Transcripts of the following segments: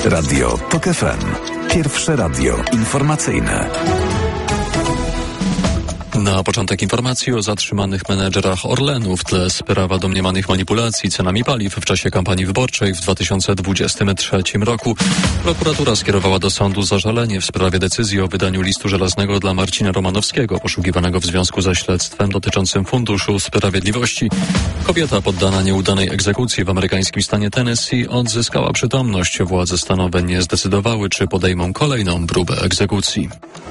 Radio TOK FM. Pierwsze radio informacyjne. Na początek informacji o zatrzymanych menedżerach Orlenu w tle sprawa domniemanych manipulacji cenami paliw w czasie kampanii wyborczej w 2023 roku. Prokuratura skierowała do sądu zażalenie w sprawie decyzji o wydaniu listu żelaznego dla Marcina Romanowskiego, poszukiwanego w związku ze śledztwem dotyczącym Funduszu Sprawiedliwości. Kobieta poddana nieudanej egzekucji w amerykańskim stanie Tennessee odzyskała przytomność. Władze stanowe nie zdecydowały, czy podejmą kolejną próbę egzekucji.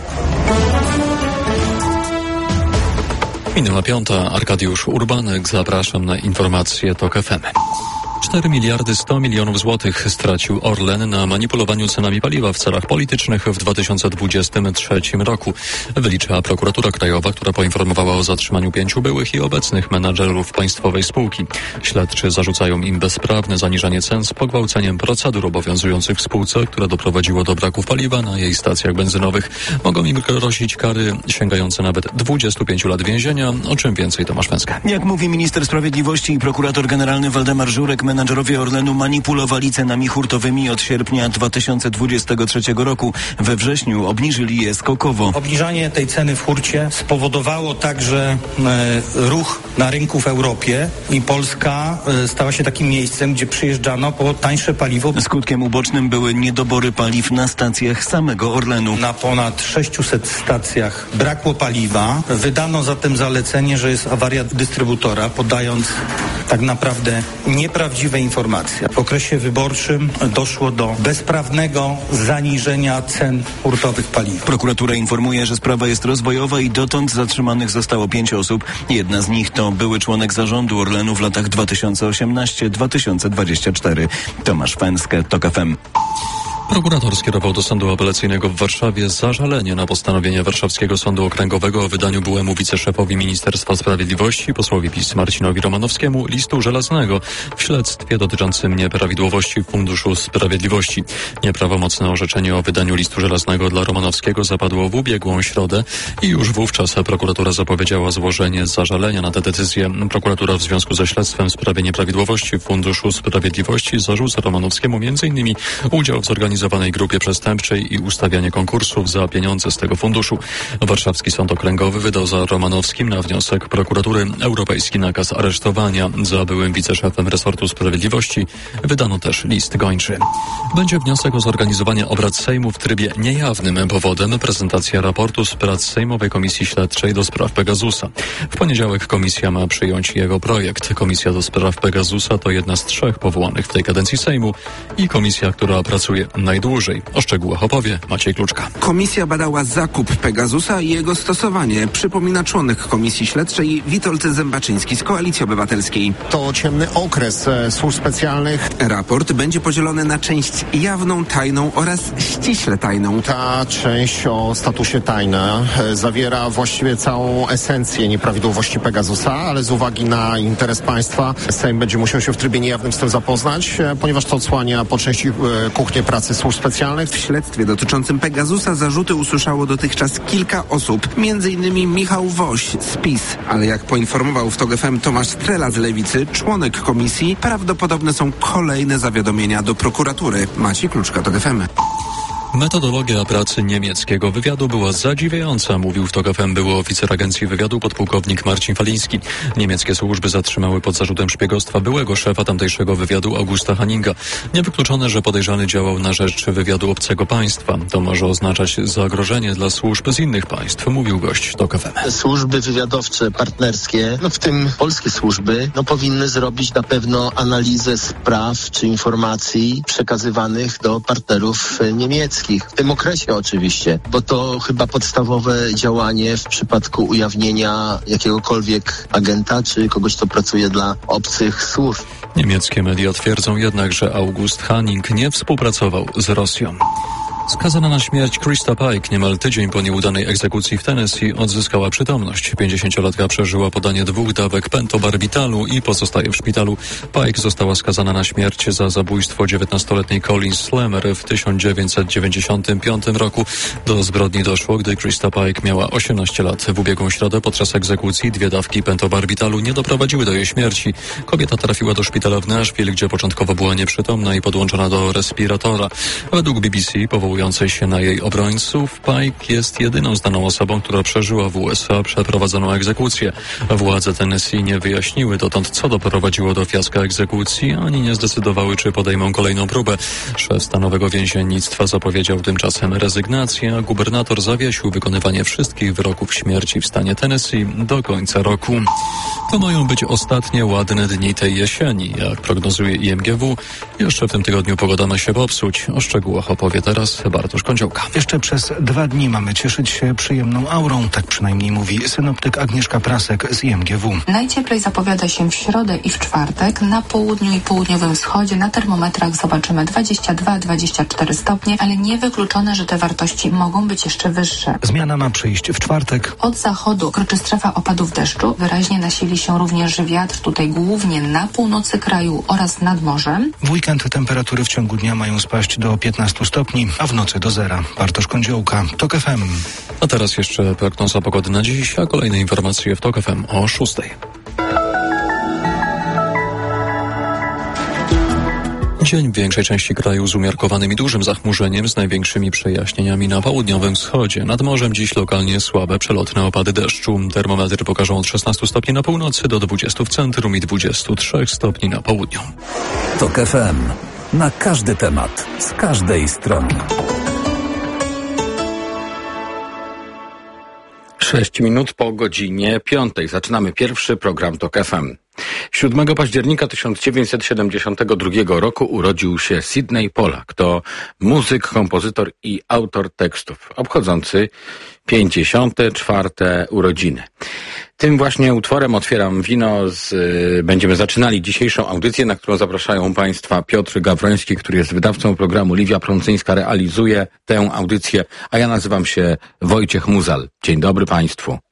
Minęła 5. Arkadiusz Urbanek. Zapraszam na informacje TOK FM. 4 miliardy 100 milionów złotych stracił Orlen na manipulowaniu cenami paliwa w celach politycznych w 2023 roku. Wyliczyła prokuratura krajowa, która poinformowała o zatrzymaniu 5 byłych i obecnych menadżerów państwowej spółki. Śledczy zarzucają im bezprawne zaniżanie cen z pogwałceniem procedur obowiązujących w spółce, które doprowadziło do braku paliwa na jej stacjach benzynowych. Mogą im grozić kary sięgające nawet 25 lat więzienia. O czym więcej Tomasz Węska. Jak mówi minister sprawiedliwości i prokurator generalny Waldemar Żurek, menadżerowie Orlenu manipulowali cenami hurtowymi od sierpnia 2023 roku. We wrześniu obniżyli je skokowo. Obniżanie tej ceny w hurcie spowodowało także ruch na rynku w Europie i Polska stała się takim miejscem, gdzie przyjeżdżano po tańsze paliwo. Skutkiem ubocznym były niedobory paliw na stacjach samego Orlenu. Na ponad 600 stacjach brakło paliwa. Wydano zatem zalecenie, że jest awaria dystrybutora, podając tak naprawdę nieprawdziwe informacje. W okresie wyborczym doszło do bezprawnego zaniżenia cen hurtowych paliw. Prokuratura informuje, że sprawa jest rozwojowa i dotąd zatrzymanych zostało 5 osób. Jedna z nich to były członek zarządu Orlenu w latach 2018-2024. Tomasz Węskę, TOK FM. Prokurator skierował do Sądu Apelacyjnego w Warszawie zażalenie na postanowienie Warszawskiego Sądu Okręgowego o wydaniu byłemu wiceszefowi Ministerstwa Sprawiedliwości, posłowi PiS Marcinowi Romanowskiemu, listu żelaznego w śledztwie dotyczącym nieprawidłowości w Funduszu Sprawiedliwości. Nieprawomocne orzeczenie o wydaniu listu żelaznego dla Romanowskiego zapadło w ubiegłą środę i już wówczas prokuratura zapowiedziała złożenie zażalenia na tę decyzję. Prokuratura w związku ze śledztwem w sprawie nieprawidłowości w Funduszu Sprawiedliwości zarzuca Romanowskiemu m.in. udział w zorganizowanej grupie przestępczej i ustawianie konkursów za pieniądze z tego funduszu. Warszawski Sąd Okręgowy wydał za Romanowskim na wniosek prokuratury europejski nakaz aresztowania. Za byłym wiceszefem resortu sprawiedliwości wydano też list gończy. Będzie wniosek o zorganizowanie obrad Sejmu w trybie niejawnym. Powodem prezentacja raportu z prac Sejmowej Komisji Śledczej do spraw Pegasusa. W poniedziałek komisja ma przyjąć jego projekt. Komisja do spraw Pegasusa to jedna z 3 powołanych w tej kadencji Sejmu i komisja, która pracuje najdłużej. O szczegółach opowie Maciej Kluczka. Komisja badała zakup Pegasusa i jego stosowanie. Przypomina członek Komisji Śledczej Witold Zębaczyński z Koalicji Obywatelskiej. To ciemny okres służb specjalnych. Raport będzie podzielony na część jawną, tajną oraz ściśle tajną. Ta część o statusie tajne zawiera właściwie całą esencję nieprawidłowości Pegasusa, ale z uwagi na interes państwa Sejm będzie musiał się w trybie niejawnym z tym zapoznać, ponieważ to odsłania po części kuchnię pracy służb specjalnych. W śledztwie dotyczącym Pegasusa zarzuty usłyszało dotychczas kilka osób, m.in. Michał Woś z PiS. Ale jak poinformował w TOK FM Tomasz Strela z Lewicy, członek komisji, prawdopodobne są kolejne zawiadomienia do prokuratury. Maciej Kluczka, TOK FM. Metodologia pracy niemieckiego wywiadu była zadziwiająca, mówił w TOK FM były oficer agencji wywiadu podpułkownik Marcin Faliński. Niemieckie służby zatrzymały pod zarzutem szpiegostwa byłego szefa tamtejszego wywiadu Augusta Hanninga. Niewykluczone, że podejrzany działał na rzecz wywiadu obcego państwa. To może oznaczać zagrożenie dla służb z innych państw, mówił gość TOK FM. Służby wywiadowcze, partnerskie, w tym polskie służby, powinny zrobić na pewno analizę spraw czy informacji przekazywanych do partnerów niemieckich. W tym okresie oczywiście, bo to chyba podstawowe działanie w przypadku ujawnienia jakiegokolwiek agenta czy kogoś, kto pracuje dla obcych służb. Niemieckie media twierdzą jednak, że August Hanning nie współpracował z Rosją. Skazana na śmierć Krista Pike niemal tydzień po nieudanej egzekucji w Tennessee odzyskała przytomność. 50-latka przeżyła podanie 2 dawek pentobarbitalu i pozostaje w szpitalu. Pike została skazana na śmierć za zabójstwo 19-letniej Colleen Slammer w 1995 roku. Do zbrodni doszło, gdy Krista Pike miała 18 lat. W ubiegłą środę podczas egzekucji 2 dawki pentobarbitalu nie doprowadziły do jej śmierci. Kobieta trafiła do szpitala w Nashville, gdzie początkowo była nieprzytomna i podłączona do respiratora. Według BBC powołującej się na jej obrońców, Pike jest jedyną znaną osobą, która przeżyła w USA przeprowadzoną egzekucję. Władze Tennessee nie wyjaśniły dotąd, co doprowadziło do fiaska egzekucji, ani nie zdecydowały, czy podejmą kolejną próbę. Szef stanowego więziennictwa zapowiedział tymczasem rezygnację, a gubernator zawiesił wykonywanie wszystkich wyroków śmierci w stanie Tennessee do końca roku. To mają być ostatnie ładne dni tej jesieni. Jak prognozuje IMGW, jeszcze w tym tygodniu pogoda ma się popsuć. O szczegółach opowie teraz Bartosz Kądziołka. Jeszcze przez 2 dni mamy cieszyć się przyjemną aurą, tak przynajmniej mówi synoptyk Agnieszka Prasek z IMGW. Najcieplej zapowiada się w środę i w czwartek. Na południu i południowym wschodzie na termometrach zobaczymy 22-24 stopnie, ale niewykluczone, że te wartości mogą być jeszcze wyższe. Zmiana ma przyjść w czwartek. Od zachodu kroczy strefa opadów deszczu. Wyraźnie nasili się również wiatr, tutaj głównie na północy kraju oraz nad morzem. W weekend temperatury w ciągu dnia mają spaść do 15 stopni, a w nocy do zera. Bartosz Kądziołka, TOK FM. A teraz jeszcze prognoza pogody na dziś, a kolejne informacje w TOK FM o 6. Dzień w większej części kraju z umiarkowanym i dużym zachmurzeniem, z największymi przejaśnieniami na południowym wschodzie. Nad morzem dziś lokalnie słabe, przelotne opady deszczu. Termometry pokażą od 16 stopni na północy do 20 w centrum i 23 stopni na południu. TOK FM. Na każdy temat, z każdej strony. 6 minut po godzinie 5. Zaczynamy pierwszy program TOK FM. 7 października 1972 roku urodził się Sidney Pollack. To muzyk, kompozytor i autor tekstów, obchodzący 54. urodziny. Tym właśnie utworem Otwieram wino będziemy zaczynali dzisiejszą audycję, na którą zapraszają Państwa Piotr Gawroński, który jest wydawcą programu. Liwia Prącyńska realizuje tę audycję, a ja nazywam się Wojciech Muzal. Dzień dobry Państwu.